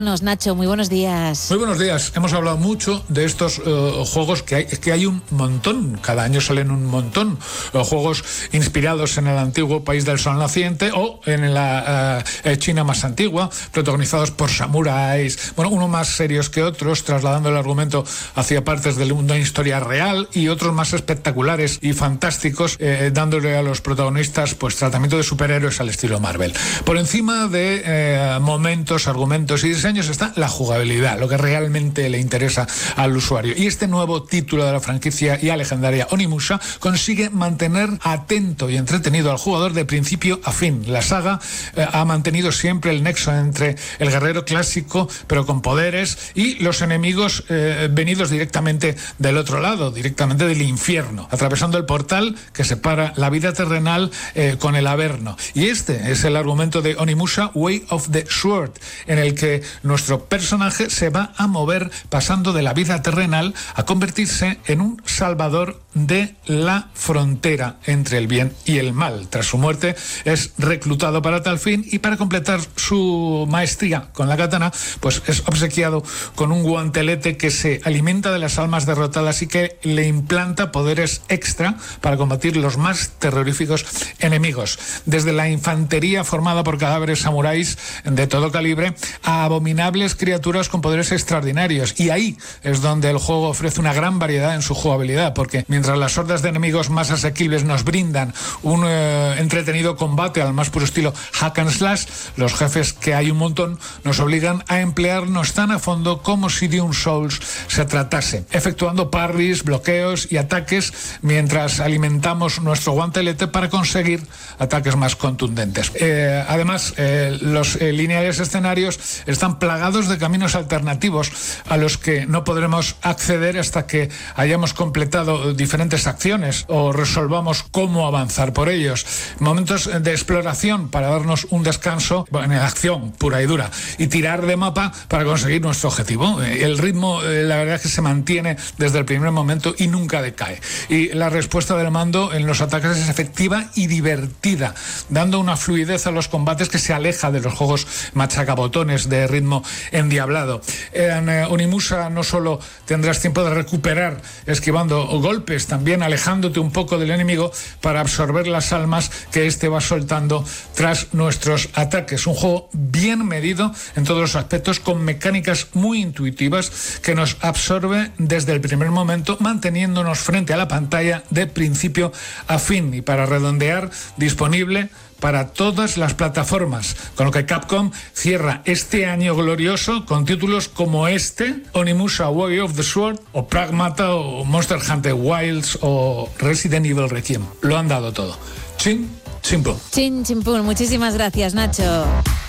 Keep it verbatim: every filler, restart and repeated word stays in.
Nacho, muy buenos días. Muy buenos días. Hemos hablado mucho de estos uh, juegos que hay, que hay un montón. Cada año salen un montón. Uh, juegos inspirados en el antiguo país del sol naciente o en la uh, China más antigua, protagonizados por samuráis. Bueno, unos más serios que otros, trasladando el argumento hacia partes del mundo en historia real, y otros más espectaculares y fantásticos, eh, dándole a los protagonistas pues tratamiento de superhéroes al estilo Marvel. Por encima de eh, momentos, argumentos y diseños está la jugabilidad, lo que realmente le interesa al usuario. Y este nuevo título de la franquicia ya legendaria Onimusha consigue mantener atento y entretenido al jugador de principio a fin. La saga eh, ha mantenido siempre el nexo entre el guerrero clásico, pero con poderes, y los enemigos eh, venidos directamente del otro lado, directamente del infierno, atravesando el portal que separa la vida terrenal eh, con el averno. Y este es el argumento de Onimusha Way of the Sword, en el que nuestro personaje se va a mover pasando de la vida terrenal a convertirse en un salvador de la frontera entre el bien y el mal. Tras su muerte es reclutado para tal fin, y para completar su maestría con la katana pues es obsequiado con un guantelete que se alimenta de las almas derrotadas y que le implanta poderes extra para combatir los más terroríficos enemigos, desde la infantería formada por cadáveres samuráis de todo calibre a abominables criaturas con poderes extraordinarios. Y ahí es donde el juego ofrece una gran variedad en su jugabilidad, porque mientras las hordas de enemigos más asequibles nos brindan un eh, entretenido combate al más puro estilo hack and slash, los jefes, que hay un montón, nos obligan a emplearnos tan a fondo como si de un Souls se tratase, efectuando parries, bloqueos y ataques mientras alimentamos nuestro guantelete para conseguir ataques más contundentes. Eh, además, eh, los eh, lineales escenarios están plagados de caminos alternativos a los que no podremos acceder hasta que hayamos completado diferentes acciones o resolvamos cómo avanzar por ellos. Momentos de exploración para darnos un descanso en acción pura y dura, y tirar de mapa para conseguir nuestro objetivo. El ritmo, la verdad es que se mantiene desde el primer momento y nunca decae. Y la respuesta del mando en los ataques es efectiva y divertida, dando una fluidez a los combates que se aleja de los juegos machacabotones de ritmo endiablado. En eh, Onimusha no solo tendrás tiempo de recuperar esquivando golpes, también alejándote un poco del enemigo para absorber las almas que éste va soltando tras nuestros ataques. Un juego bien medido en todos los aspectos, con mecánicas muy intuitivas que nos absorbe desde el primer momento, manteniéndonos frente a la pantalla de principio a fin, y para redondear, disponible para todas las plataformas, con lo que Capcom cierra este año glorioso con títulos como este, Onimusha Way of the Sword, o Pragmata, o Monster Hunter Wilds, o Resident Evil Requiem. Lo han dado todo. Chin, chimpum. Chin, chimpum. Muchísimas gracias, Nacho.